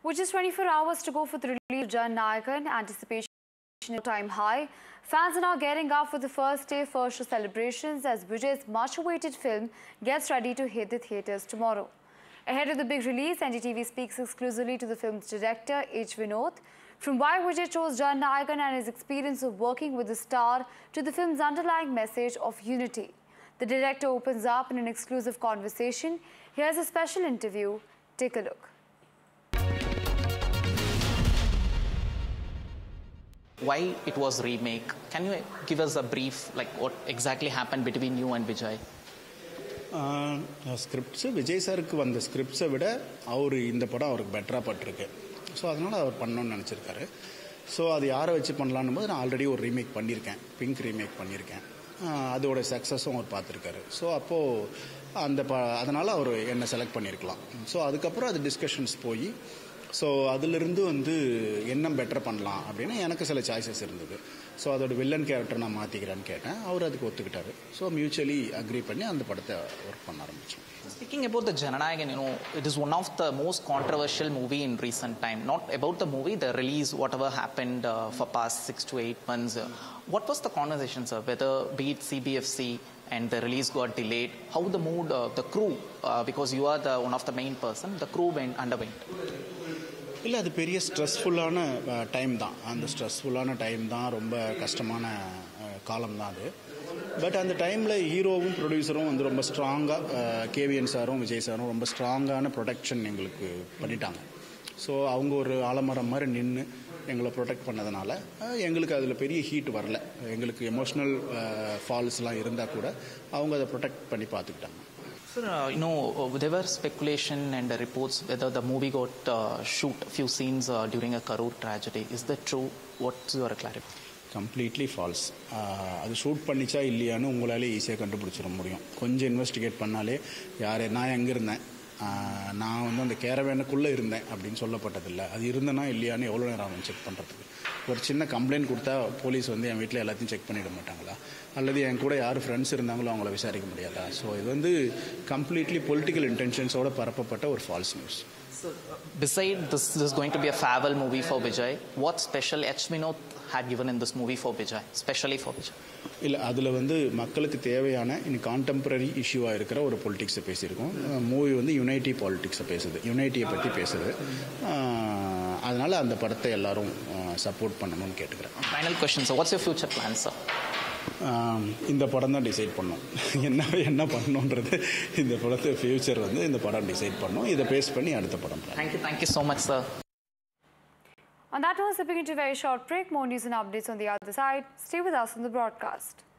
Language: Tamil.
With just 24 hours to go for the release of Jannayagan, anticipation time high. Fans are now getting up for the first day first show celebrations as Vijay's much-awaited film gets ready to hit the theatres tomorrow. Ahead of the big release, NDTV speaks exclusively to the film's director, H. Vinod. From why Vijay chose Jannayagan and his experience of working with the star to the film's underlying message of unity. The director opens up in an exclusive conversation. Here's a special interview. Take a look. Why it was remake? Can you give us a brief, like what exactly happened between you and Vijay? Scripts Vijay சாருக்கு வந்த ஸ்கிரிப்ட்ஸை விட அவர் இந்த படம் அவருக்கு பெட்டராக பட்டிருக்கு. ஸோ அதனால் அவர் பண்ணணும்னு நினச்சிருக்காரு. ஸோ அது யாரை வச்சு பண்ணலான்னு போது நான் ஆல்ரெடி ஒரு ரீமேக் பண்ணியிருக்கேன், பிங்க் ரீமேக் பண்ணியிருக்கேன். அதோட சக்ஸஸும் அவர் பார்த்துருக்காரு. ஸோ அப்போது அதனால் அவர் என்னை செலக்ட் பண்ணியிருக்கலாம். ஸோ அதுக்கப்புறம் அது டிஸ்கஷன்ஸ் போய் ஸோ அதிலிருந்து என்ன பெட்டர் பண்ணலாம் அப்படின்னு எனக்கு சில சாய்ஸஸ் இருந்தது. ஸோ அதோட வில்லன் கேரக்டர் நான் மாற்றிக்கிறேன்னு கேட்டேன். அவர் அதுக்கு ஒத்துக்கிட்டாரு. ஸோ மியூச்சுவலி அக்ரி பண்ணி அந்த படத்தை ஒர்க் பண்ண ஆரம்பித்தோம். Speaking about the Jannayagan, it is one of the most controversial movie in recent time. Not about the movie, the release, whatever happened for past 6 to 8 months. What was the conversation, sir? Whether be it CBFC and the release got delayed, how the mood, the crew, because you are one of the main person, the crew underwent. இல்லை, அது பெரிய ஸ்ட்ரெஸ்ஃபுல்லான டைம் தான். அந்த ஸ்ட்ரெஸ்ஃபுல்லான டைம் தான், ரொம்ப கஷ்டமான காலம் தான் அது. பட் அந்த டைமில் ஹீரோவும் ப்ரொடியூசரும் ரொம்ப ஸ்ட்ராங்காக கேவிஎன் சாரும் விஜய் சாரும் ரொம்ப ஸ்ட்ராங்கான ப்ரொடெக்ஷன் எங்களுக்கு பண்ணிட்டாங்க. ஸோ அவங்க ஒரு ஆலமரம் மாதிரி நின்று எங்களை ப்ரொடெக்ட் பண்ணதுனால எங்களுக்கு அதில் பெரிய ஹீட் வரல. எங்களுக்கு எமோஷ்னல் ஃபால்ஸ்லாம் இருந்தால் கூட அவங்க அதை ப்ரொடெக்ட் பண்ணி பார்த்துக்கிட்டாங்க. Sir, there were speculation and reports whether the movie got shoot a few scenes during a Karur tragedy. Is that true? What's your clarification? Completely falls. அது ஷூட் பண்ணிச்சா இல்லையான்னு உங்களாலே ஈஸியாக கண்டுபிடிச்சிட முடியும். கொஞ்சம் இன்வெஸ்டிகேட் பண்ணாலே நான் எங்கே இருந்தேன், நான் அந்த கேரவேனுக்குள்ளே இருந்தேன் அப்படின்னு சொல்லப்பட்டதில்லை. அது இருந்தேன்னா இல்லையான்னு எவ்வளோ நேரம் ஆகும் செக் பண்ணுறதுக்கு? ஒரு சின்ன கம்ப்ளைண்ட் கொடுத்தா போலீஸ் என் வீட்டில் எல்லாத்தையும் செக் பண்ணிட மாட்டாங்களா? அல்லது என் கூட யார் ஃப்ரெண்ட்ஸ் இருந்தாங்களோ அவங்கள விசாரிக்க முடியாதா? ஸோ இது கம்ப்ளீட்லி பொலிட்டிக்கல் இன்டென்ஷன்ஸோட பரப்பப்பட்ட ஒரு falls news. So, beside this is going to be a farewell movie for Vijay. What special H. Vinod had given in this movie for Vijay, especially for Vijay? இல்லை, அதில் மக்களுக்கு தேவையான கான்டெம்பரரி இஷ்யூவாக இருக்கிற ஒரு பொலிட்டிக்ஸை பேசியிருக்கோம். மூவி யுனைட்டி பாலிட்டிக்ஸை பேசுது, யுனைட்டியை பற்றி பேசுது. அதனால் அந்த படத்தை எல்லாரும் சப்போர்ட் பண்ணணும்னு கேட்டுக்கிறேன். Final question, sir. What's your future plans, sir? இந்த படம் தான் டிசைட் பண்ணோம். என்ன பண்ணணுன்றது இந்த படத்தை ஃபியூச்சர் இந்த படம் டிசைட் பண்ணோம். இதை பேஸ் பண்ணி அடுத்த படம். Thank you so much, sir. On that note, stepping into a very short break. More news and updates on the other side. Stay with us on the broadcast.